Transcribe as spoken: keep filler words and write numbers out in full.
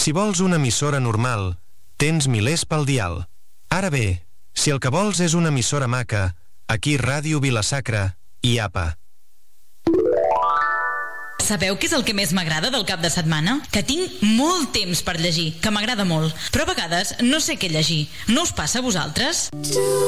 Si vols una emissora normal, tens milers pel dial. Ara bé, si el que vols és una emissora maca, aquí Ràdio Vila-sacra i A P A. Sabeu què és el que més m'agrada del cap de setmana? Que tinc molt temps per llegir, que m'agrada molt. Però a vegades no sé què llegir. No us passa a vosaltres?